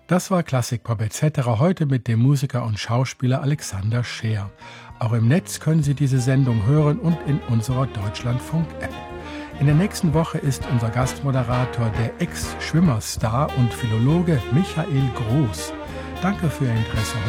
Das war Klassikpop etc. heute mit dem Musiker und Schauspieler Alexander Scheer. Auch im Netz können Sie diese Sendung hören und in unserer Deutschlandfunk-App. In der nächsten Woche ist unser Gastmoderator der Ex-Schwimmerstar und Philologe Michael Groß. Danke für Ihr Interesse